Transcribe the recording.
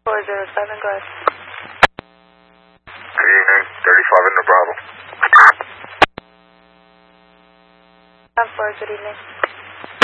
407, go ahead. Good evening, 35 in the Bravo. 4, good evening.